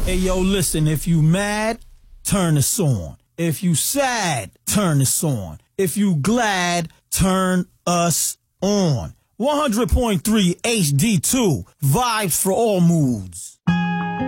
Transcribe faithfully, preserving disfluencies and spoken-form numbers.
Hey, yo, listen, if you mad, turn this on. If you sad, turn this on. If you glad, turn us on. one hundred point three H D two, vibes for all moods.